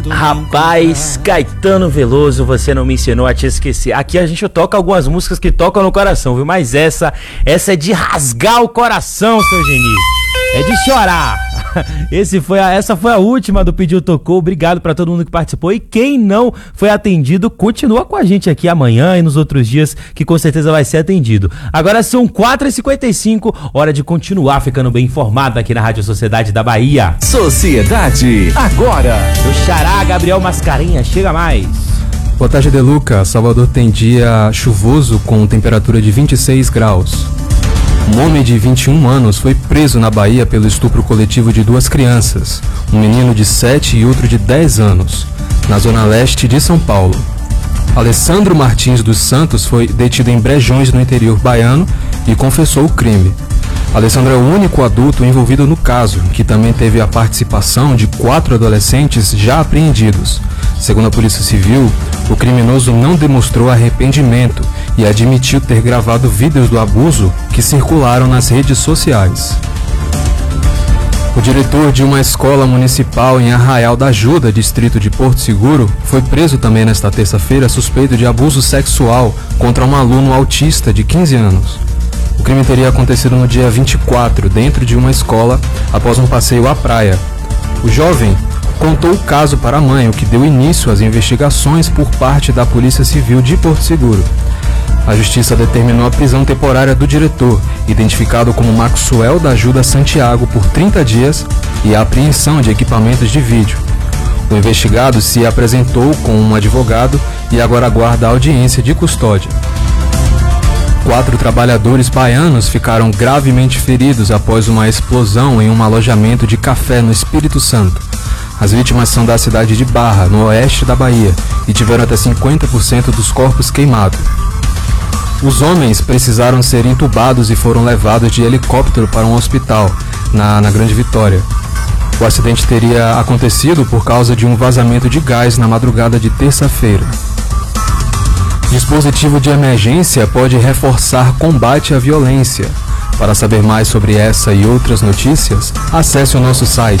Rapaz, Caetano Veloso, você não me ensinou a te esquecer. Aqui a gente toca algumas músicas que tocam no coração, viu? Mas essa é de rasgar o coração, seu Geni. É de chorar. Essa foi a última do Pediu Tocou. Obrigado pra todo mundo que participou. E quem não foi atendido, continua com a gente aqui amanhã e nos outros dias, que com certeza vai ser atendido. Agora são 4h55, hora de continuar ficando bem informado aqui na Rádio Sociedade da Bahia. Sociedade, agora. O xará Gabriel Mascarenhas, chega mais. Boa tarde, Deluca. Salvador tem dia chuvoso com temperatura de 26 graus. Um homem de 21 anos foi preso na Bahia pelo estupro coletivo de 2 crianças, um menino de 7 e outro de 10 anos, na zona leste de São Paulo. Alessandro Martins dos Santos foi detido em Brejões, no interior baiano, e confessou o crime. Alessandro é o único adulto envolvido no caso, que também teve a participação de 4 adolescentes já apreendidos. Segundo a Polícia Civil, o criminoso não demonstrou arrependimento e admitiu ter gravado vídeos do abuso que circularam nas redes sociais. O diretor de uma escola municipal em Arraial da Ajuda, distrito de Porto Seguro, foi preso também nesta terça-feira suspeito de abuso sexual contra um aluno autista de 15 anos. O crime teria acontecido no dia 24, dentro de uma escola, após um passeio à praia. O jovem contou o caso para a mãe, o que deu início às investigações por parte da Polícia Civil de Porto Seguro. A Justiça determinou a prisão temporária do diretor, identificado como Maxwell da Ajuda Santiago, por 30 dias e a apreensão de equipamentos de vídeo. O investigado se apresentou com um advogado e agora aguarda a audiência de custódia. 4 trabalhadores baianos ficaram gravemente feridos após uma explosão em um alojamento de café no Espírito Santo. As vítimas são da cidade de Barra, no oeste da Bahia, e tiveram até 50% dos corpos queimados. Os homens precisaram ser entubados e foram levados de helicóptero para um hospital, na Grande Vitória. O acidente teria acontecido por causa de um vazamento de gás na madrugada de terça-feira. Dispositivo de emergência pode reforçar combate à violência. Para saber mais sobre essa e outras notícias, acesse o nosso site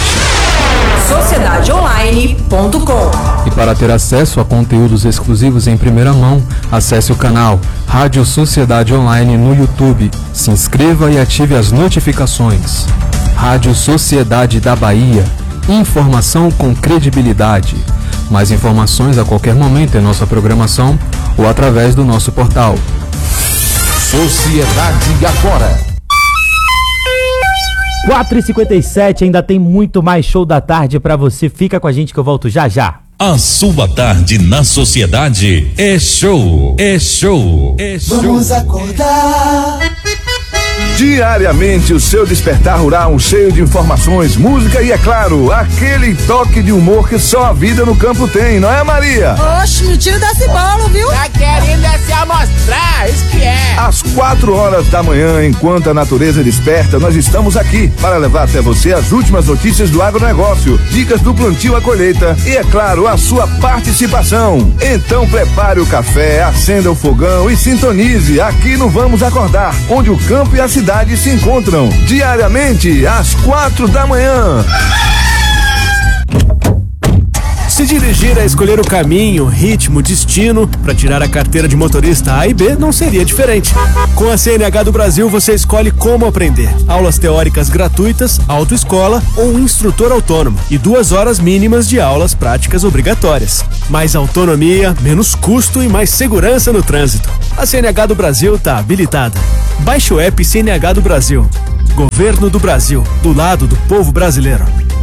sociedadeonline.com. E para ter acesso a conteúdos exclusivos em primeira mão, acesse o canal Rádio Sociedade Online no YouTube. Se inscreva e ative as notificações. Rádio Sociedade da Bahia. Informação com credibilidade. Mais informações a qualquer momento em nossa programação ou através do nosso portal. Sociedade agora. 4h57, ainda tem muito mais show da tarde pra você. Fica com a gente que eu volto já já. A sua tarde na Sociedade é show, é show, é show. Vamos acordar. Diariamente o seu despertar rural cheio de informações, música e, é claro, aquele toque de humor que só a vida no campo tem, não é, Maria? Oxe, meu tio desse bolo, viu? Tá querendo se amostrar, isso que é. Às 4 horas da manhã, enquanto a natureza desperta, nós estamos aqui para levar até você as últimas notícias do agronegócio, dicas do plantio à colheita e, é claro, a sua participação. Então prepare o café, acenda o fogão e sintonize aqui no Vamos Acordar, onde o campo e a cidade se encontram diariamente às 4 da manhã. Se dirigir a escolher o caminho, ritmo, destino para tirar a carteira de motorista A e B não seria diferente. Com a CNH do Brasil você escolhe como aprender. Aulas teóricas gratuitas, autoescola ou um instrutor autônomo e 2 horas mínimas de aulas práticas obrigatórias. Mais autonomia, menos custo e mais segurança no trânsito. A CNH do Brasil está habilitada. Baixe o app CNH do Brasil. Governo do Brasil, do lado do povo brasileiro.